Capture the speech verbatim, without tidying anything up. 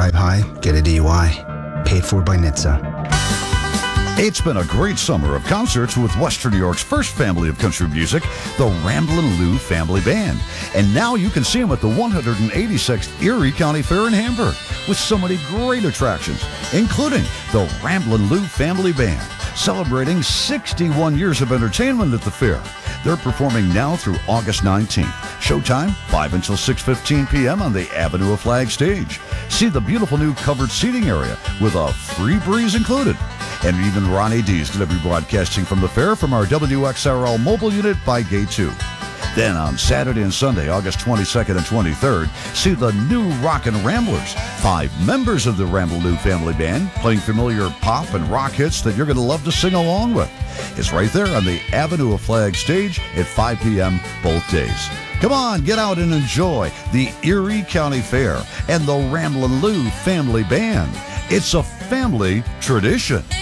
drive high, get a D U I. Paid for by N H T S A. It's been a great summer of concerts with Western New York's first family of country music, the Ramblin' Lou Family Band. And now you can see them at the one hundred eighty-sixth Erie County Fair in Hamburg with so many great attractions, including the Ramblin' Lou Family Band, celebrating sixty-one years of entertainment at the fair. They're performing now through August nineteenth. Showtime, five until six fifteen p.m. on the Avenue of Flag stage. See the beautiful new covered seating area with a free breeze included. And even Ronnie D is going to be broadcasting from the fair from our W X R L mobile unit by Gate two. Then on Saturday and Sunday, August twenty-second and twenty-third, see the new Rockin' Ramblers, five members of the Ramblin' Lou Family Band playing familiar pop and rock hits that you're going to love to sing along with. It's right there on the Avenue of Flag stage at five p.m. both days. Come on, get out and enjoy the Erie County Fair and the Ramblin' Lou Family Band. It's a family tradition.